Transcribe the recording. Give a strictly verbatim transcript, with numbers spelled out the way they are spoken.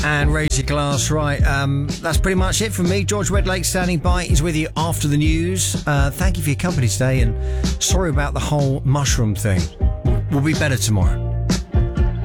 and raise your glass. Right, um, that's pretty much it from me. George Redlake standing by. He's with you after the news. Uh, thank you for your company today, and sorry about the whole mushroom thing. We'll be better tomorrow.